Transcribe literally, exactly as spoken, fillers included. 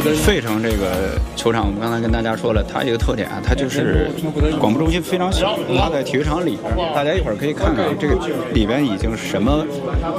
费城这个球场，我们刚才跟大家说了，它一个特点啊，它就是广播中心非常小，它在体育场里边，大家一会儿可以看看这个里边已经什么